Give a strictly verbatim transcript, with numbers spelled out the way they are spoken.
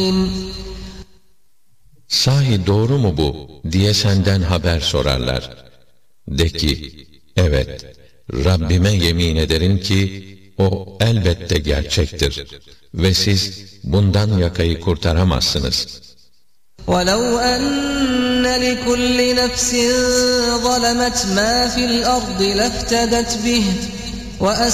Sahi doğru mu bu diye senden haber sorarlar. De ki, evet, Rabbime yemin ederim ki o elbette gerçektir ve siz bundan yakayı kurtaramazsınız. وَلَوْ أَنَّ لِكُلِّ نَفْسٍ ظَلَمَتْ مَا فِي الْأَرْضِ لَافْتَدَتْ بِهِ